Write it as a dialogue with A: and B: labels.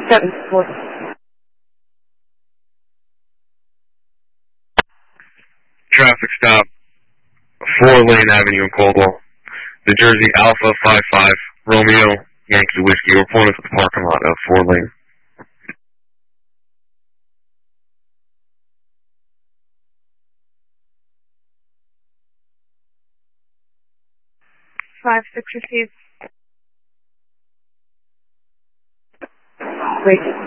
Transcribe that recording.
A: 7-4.
B: Traffic stop, 4-lane Avenue in Caldwell. New Jersey Alpha 55, Romeo, Yankee Whiskey. We're pulling into the parking lot of 4-lane.
A: Five, 6 received. Great.